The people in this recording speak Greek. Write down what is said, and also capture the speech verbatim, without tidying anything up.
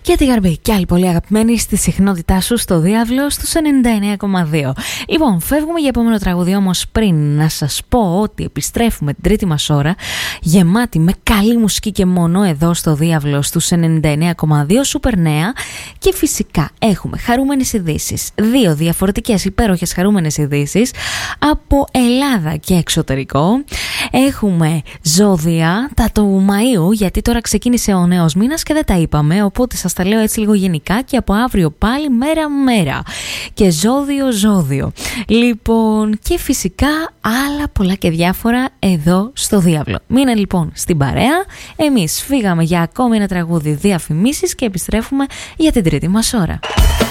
Και τη Γαρμπή και άλλη πολύ αγαπημένη στη συχνότητά σου στο Διάβλο στους ενενήντα εννέα κόμμα δύο. Λοιπόν, φεύγουμε για επόμενο τραγούδι, όμως πριν να σας πω ότι επιστρέφουμε την τρίτη μας ώρα γεμάτη με καλή μουσική και μόνο εδώ στο Διάβλο στους ενενήντα εννέα κόμμα δύο, σούπερ νέα. Και φυσικά έχουμε χαρούμενες ειδήσεις, δύο διαφορετικές υπέροχες χαρούμενες ειδήσεις από Ελλάδα και εξωτερικό. Έχουμε ζώδια τα του Μαΐου, γιατί τώρα ξεκίνησε ο νέος μήνας και δεν τα είπαμε, οπότε σας τα λέω έτσι λίγο γενικά και από αύριο πάλι μέρα μέρα και ζώδιο ζώδιο. Λοιπόν, και φυσικά άλλα πολλά και διάφορα εδώ στο Διάβλο. Μείνε λοιπόν στην παρέα, εμείς φύγαμε για ακόμη ένα τραγούδι διαφημίσεις και επιστρέφουμε για την τρίτη μας ώρα.